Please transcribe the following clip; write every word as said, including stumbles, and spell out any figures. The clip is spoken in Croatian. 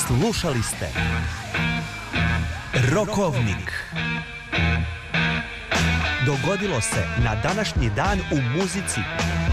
Slušali ste Rokovnik. Dogodilo se na današnji dan u muzici.